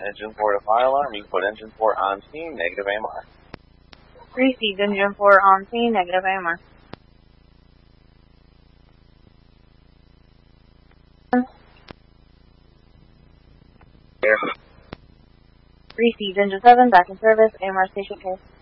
Engine 4 to fire alarm. You can put engine 4 on scene, negative AMR. Received, engine 4 on scene, negative AMR. Here. Received, engine 7, back in service, AMR station case.